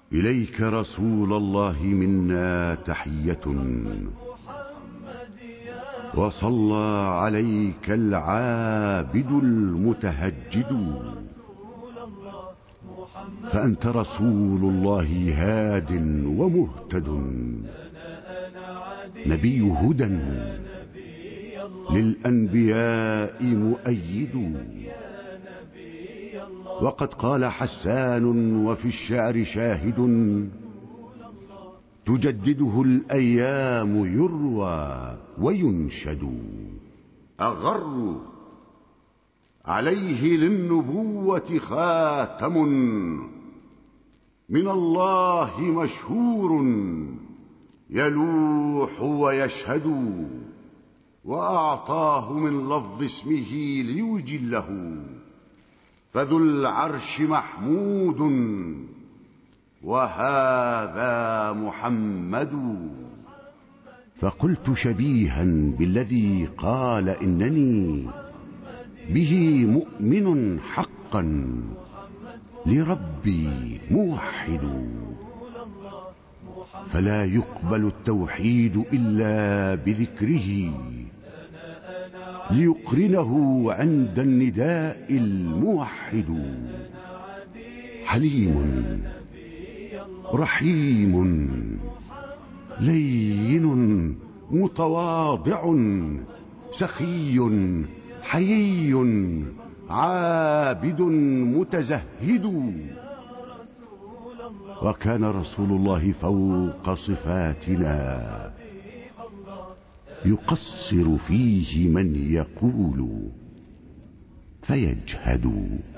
إليك رسول الله منا تحية، وصلى عليك العابد المتهجد، فأنت رسول الله هاد ومهتد، نبي هدى للأنبياء مؤيد. وقد قال حسان وفي الشعر شاهد، تجدده الأيام يروى وينشد. أغر عليه للنبوة خاتم، من الله مشهور يلوح ويشهد، وأعطاه من لفظ اسمه ليجله، فذو العرش محمود وهذا محمد. فقلت شبيها بالذي قال إنني به مؤمن حقا لربي موحد، فلا يقبل التوحيد إلا بذكره، ليقرنه عند النداء الموحد. حليم رحيم لين متواضع سخي حيي عابد متزهد. وكان رسول الله فوق صفاتنا، يقصر فيه من يقول فيجهد.